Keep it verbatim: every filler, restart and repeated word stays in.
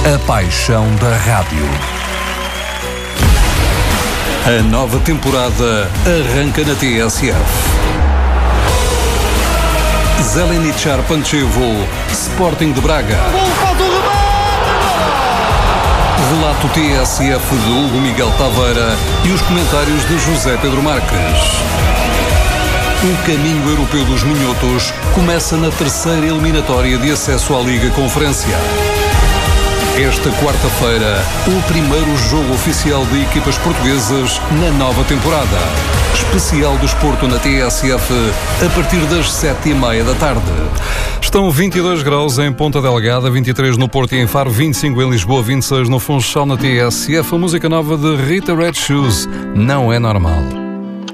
A paixão da rádio. A nova temporada arranca na T S F. Zelenichar Pančevo, Sporting de Braga. Relato T S F de Hugo Miguel Taveira e os comentários de José Pedro Marques. O caminho europeu dos minhotos começa na terceira eliminatória de acesso à Liga Conferência. Esta quarta-feira, o primeiro jogo oficial de equipas portuguesas na nova temporada. Especial do Desporto na T S F, a partir das sete e meia da tarde. Estão vinte e dois graus em Ponta Delgada, vinte e três no Porto e em Faro, vinte e cinco em Lisboa, vinte e seis no Funchal na T S F. A música nova de Rita Red Shoes, Não É Normal.